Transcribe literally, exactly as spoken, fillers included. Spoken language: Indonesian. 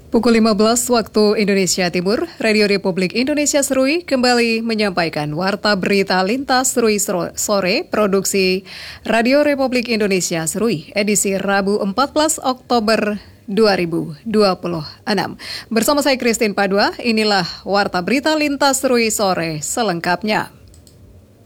Pukul lima belas waktu Indonesia Timur, Radio Republik Indonesia Serui kembali menyampaikan Warta Berita Lintas Serui Sore, produksi Radio Republik Indonesia Serui, edisi Rabu empat belas Oktober dua ribu dua puluh enam. Bersama saya Christine Padua, inilah Warta Berita Lintas Serui Sore selengkapnya.